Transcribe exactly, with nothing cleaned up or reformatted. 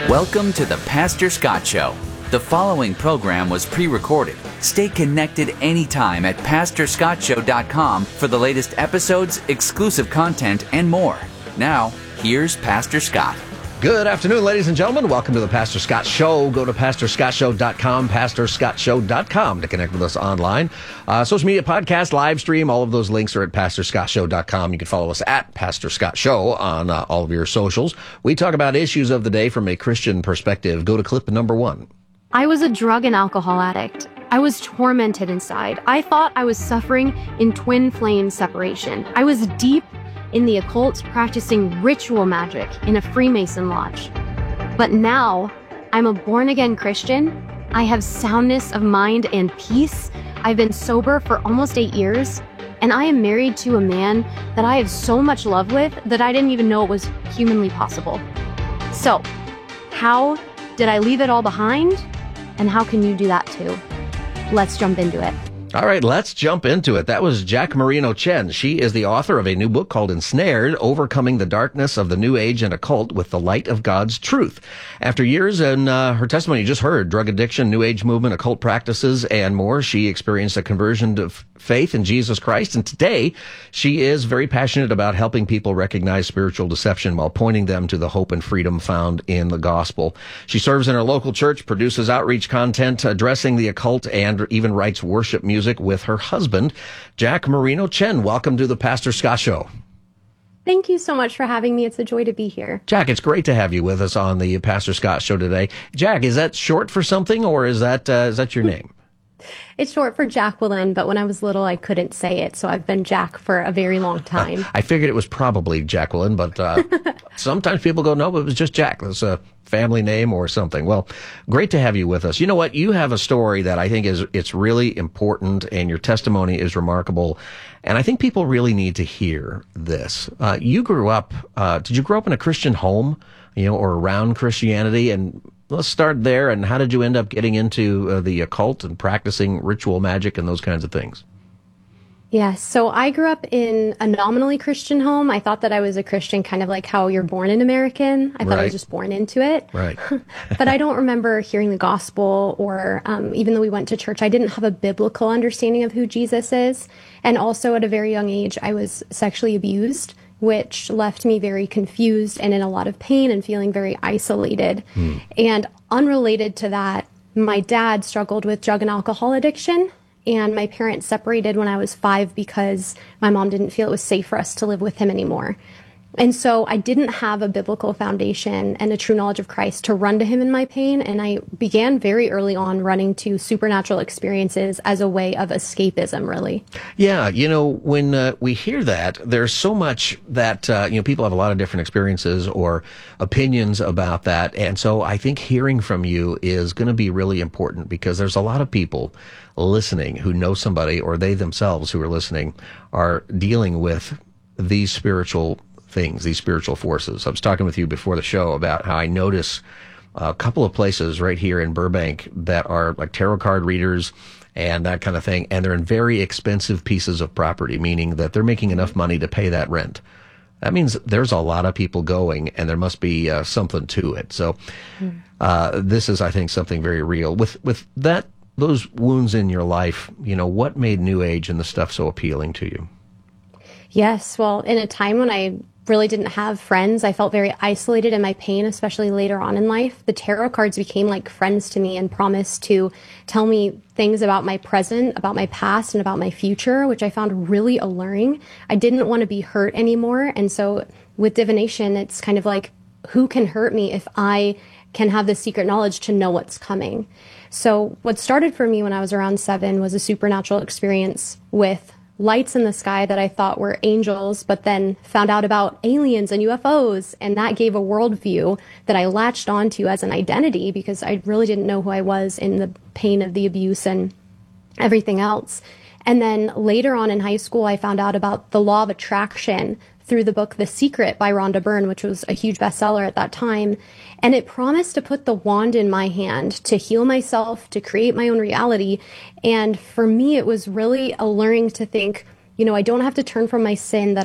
Welcome to the Pastor Scott Show. The following program was pre-recorded. Stay connected anytime at pastor scott show dot com for the latest episodes, exclusive content, and more. Now, here's Pastor Scott. Good afternoon, ladies and gentlemen. Welcome to the Pastor Scott Show. Go to pastor scott show dot com, pastor scott show dot com to connect with us online. Uh, social media, podcast, live stream, all of those links are at pastor scott show dot com. You can follow us at Pastor Scott Show on uh, all of your socials. We talk about issues of the day from a Christian perspective. Go to clip number one. I was a drug and alcohol addict. I was tormented inside. I thought I was suffering in twin flame separation. I was deep in the occult, practicing ritual magic in a Freemason lodge. But now, I'm a born-again Christian. I have soundness of mind and peace. I've been sober for almost eight years, and I am married to a man that I have so much love with that I didn't even know it was humanly possible. So, how did I leave it all behind? And how can you do that too? Let's jump into it. All right, let's jump into it. That was Jack Marino Chen. She is the author of a new book called Ensnared, Overcoming the Darkness of the New Age and Occult with the Light of God's Truth. After years in uh, her testimony, you just heard, drug addiction, New Age movement, occult practices, and more, she experienced a conversion to f- faith in Jesus Christ. And today, she is very passionate about helping people recognize spiritual deception while pointing them to the hope and freedom found in the gospel. She serves in her local church, produces outreach content addressing the occult, and even writes worship music with her husband, Jack Marino Chen. Welcome to the Pastor Scott Show. Thank you so much for having me. It's a joy to be here. Jack, it's great to have you with us on the Pastor Scott Show today. Jack, is that short for something, or is that uh, is that your name? It's short for Jacqueline, but when I was little, I couldn't say it, so I've been Jack for a very long time. Uh, I figured it was probably Jacqueline, but uh, sometimes people go, no, but it was just Jack. It's a family name or something. Well, great to have you with us. You know what? You have a story that I think is it's really important, and your testimony is remarkable, and I think people really need to hear this. Uh, you grew up, uh, did you grow up in a Christian home, you know, or around Christianity? And let's start there. And how did you end up getting into uh, the occult and practicing ritual magic and those kinds of things? Yeah, so I grew up in a nominally Christian home. I thought that I was a Christian, kind of like how you're born an American. I thought Right. I was just born into it. Right. But I don't remember hearing the gospel, or um, even though we went to church, I didn't have a biblical understanding of who Jesus is. And also at a very young age, I was sexually abused, which left me very confused and in a lot of pain and feeling very isolated. Hmm. And unrelated to that, my dad struggled with drug and alcohol addiction, and my parents separated when I was five because my mom didn't feel it was safe for us to live with him anymore. And so I didn't have a biblical foundation and a true knowledge of Christ to run to him in my pain, and I began very early on running to supernatural experiences as a way of escapism, really. Yeah, you know, when uh, we hear that, there's so much that, uh, you know, people have a lot of different experiences or opinions about that, and so I think hearing from you is going to be really important, because there's a lot of people listening who know somebody, or they themselves who are listening are dealing with these spiritual things, these spiritual forces. I was talking with you before the show about how I notice a couple of places right here in Burbank that are like tarot card readers and that kind of thing, and they're in very expensive pieces of property, meaning that they're making enough money to pay that rent. That means there's a lot of people going, and there must be uh, something to it. So uh, this is, I think, something very real. With with that, those wounds in your life, you know, what made New Age and the stuff so appealing to you? Yes, well, in a time when I really didn't have friends, I felt very isolated in my pain, especially later on in life. The tarot cards became like friends to me and promised to tell me things about my present, about my past, and about my future, which I found really alluring. I didn't want to be hurt anymore. And so with divination, it's kind of like, who can hurt me if I can have the secret knowledge to know what's coming? So what started for me when I was around seven was a supernatural experience with lights in the sky that I thought were angels, but then found out about aliens and U F Os. And that gave a worldview that I latched onto as an identity, because I really didn't know who I was in the pain of the abuse and everything else. And then later on in high school, I found out about the law of attraction through the book The Secret by Rhonda Byrne, which was a huge bestseller at that time. And it promised to put the wand in my hand to heal myself, to create my own reality. And for me, it was really alluring to think, you know, I don't have to turn from my sin that